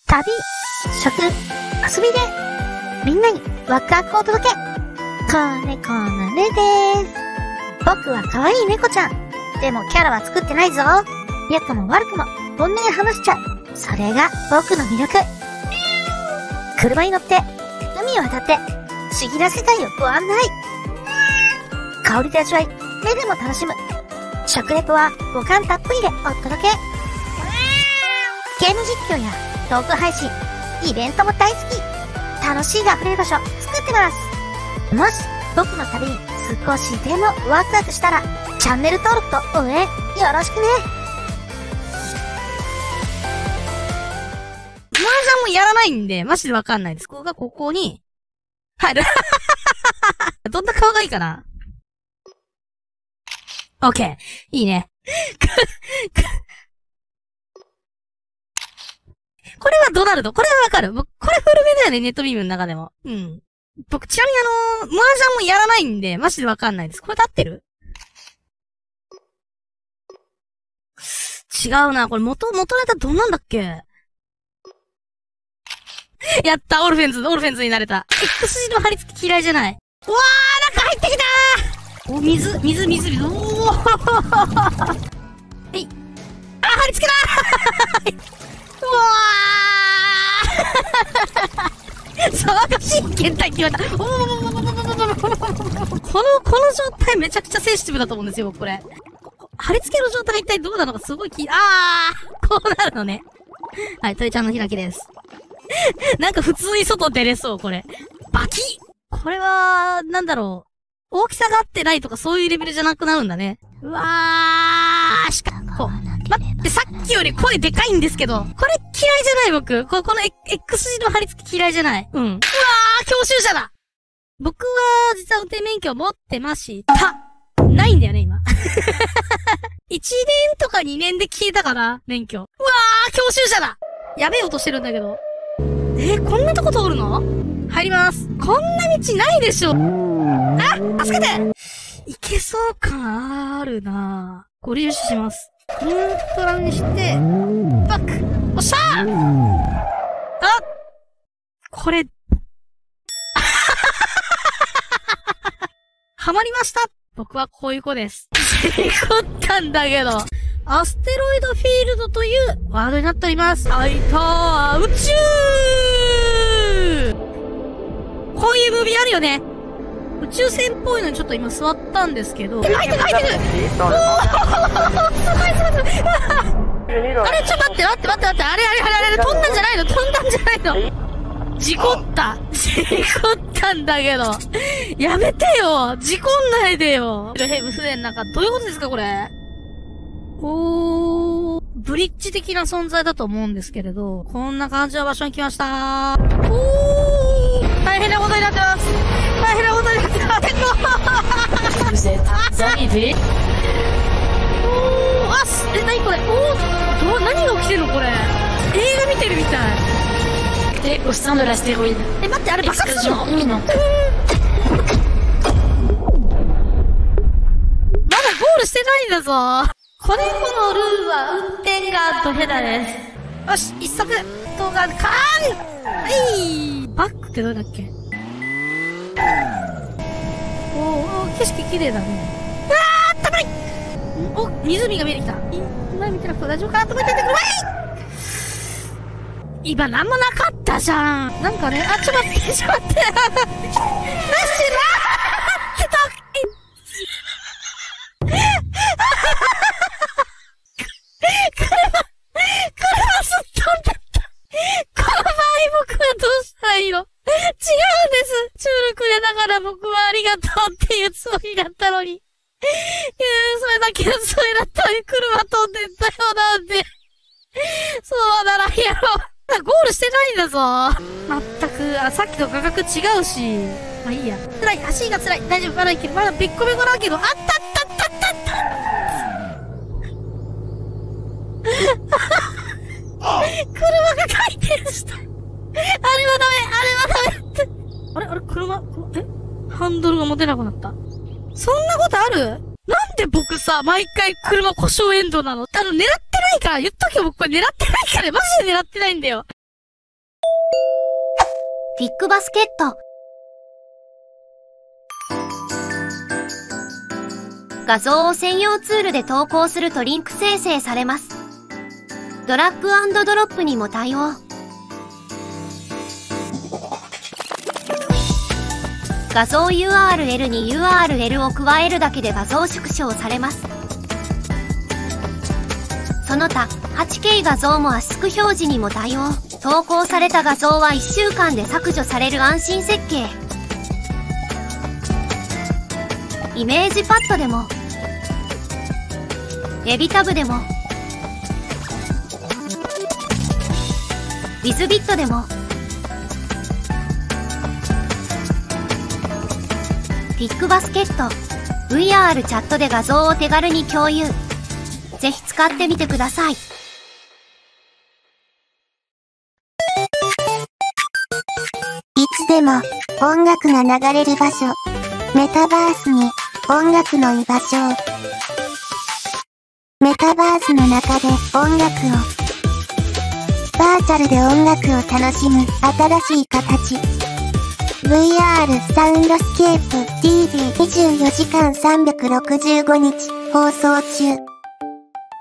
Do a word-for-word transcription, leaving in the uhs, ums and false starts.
旅、食、遊びで、みんなにワクワクをお届け。子猫のねでーす。僕は可愛い猫ちゃん。でもキャラは作ってないぞ。良くも悪くも本音で話しちゃう。それが僕の魅力。車に乗って、海を渡って、不思議な世界をご案内。香りと味わい、目でも楽しむ。食レポは五感たっぷりでお届け。ゲーム実況やトーク配信、イベントも大好き。楽しいが溢れる場所作ってます。もし僕の旅に少しでもワクワクしたら、チャンネル登録と応援よろしくね。 麻雀もやらないんで、マジでわかんないです。ここがここに入る。どんな顔がいいかな。オッケー。いいね。これはドナルド。これはわかる。僕、これ古めだよね、ネットビームの中でも。うん。僕、ちなみにあのー、麻雀もやらないんで、マジでわかんないです。これで合ってる？違うな。これ元、元ネタどんなんだっけ？やった、オルフェンズ、オルフェンズになれた。X 字の貼り付き嫌いじゃない。うわー、中入ってきたー！お、水、水、水、水、おーはい。あ、貼り付けだーうわー騒がしい検体決まった。おーこの、この状態めちゃくちゃセンシティブだと思うんですよ、僕これ。貼り付けの状態が一体どうなのかすごい気、あーこうなるのね。はい、鳥ちゃんの開きです。なんか普通に外出れそう、これ。バキッこれは、なんだろう。大きさが合ってないとかそういうレベルじゃなくなるんだね。うわーしかこう。待って、さっきより声でかいんですけど。これ嫌いじゃない僕。こ、この X 字の貼り付き嫌いじゃない。うん。うわー教習者だ僕は、実は運転免許持ってました。ないんだよね、今。いちねんとかにねんで消えたかな免許。うわー教習者だやべえ音してるんだけど。えー、こんなとこ通るの？入ります。こんな道ないでしょ。あ、助けて！いけそう感あるなぁ。ご利用します。ニュートラルにして、バック！おっしゃー！あ！これ、はまりました！僕はこういう子です。事故ったんだけど。アステロイドフィールドというワードになっております。あいたー宇宙こういうムービーあるよね。宇宙船っぽいのにちょっと今座ったんですけど。入ってる入ってるおーすごいすごいすごいあれちょっと待って待って待って待って。あれあれあれあれ飛んだんじゃないの飛んだんじゃないの事故った事故ったんだけど。やめてよ事故んないでよヘブ船なんかどういうことですかこれ。おー、ブリッジ的な存在だと思うんですけれど、こんな感じの場所に来ましたー。おー、大変なことになってます。大変なことになってます。おー、あす、え、なにこれおー、ど、何が起きてるのこれ。映画見てるみたい。 au sein de l'astéroïde. え、待って、あれ爆発するの？まだゴールしてないんだぞ。子猫のルールは運転がドヘダです。よし、一足、動画、カーンはいバックってどれだっけおー、景色綺麗だね。あー、たまりお、湖が見えてきた。前見てなくて大丈夫かなと思っててくる。はい今なんもなかったじゃん。なんかね、あ、ちょっと待って、ちょっと待って。なしなーってたいいの違うんです。チュールくれながら僕はありがとうっていうつもりだったのに。いやそれだけのつもりだったのに車飛んでったよなんで。そうならんやろ。ゴールしてないんだぞ。まったく、あ、さっきと価格違うし。まあいいや。辛い、足が辛い。大丈夫、まだいける。まだべっこべこだけど、あったったったったった車が回転した。あれはダメあれはダメってあれあれ車、えハンドルが持てなくなった。そんなことある？なんで僕さ、毎回車故障エンドなの？あの、狙ってないから言っとけよ、僕これ狙ってないから、マジで狙ってないんだよ。 ピックバスケット。画像を専用ツールで投稿するとリンク生成されます。ドラッグ&ドロップにも対応。画像 ユーアールエル に ユーアールエル を加えるだけで画像縮小されます。その他、はちケー 画像も圧縮表示にも対応。投稿された画像はいっしゅうかんで削除される安心設計。イメージパッドでも、エビタブでも、ウィズビットでも、ピックバスケット、ブイアール チャットで画像を手軽に共有。ぜひ使ってみてください。 いつでも音楽が流れる場所。メタバースに音楽の居場所を。メタバースの中で音楽を。バーチャルで音楽を楽しむ新しい形。ブイアール サウンドスケープ ティービーにじゅうよじかんさんびゃくろくじゅうごにち放送中。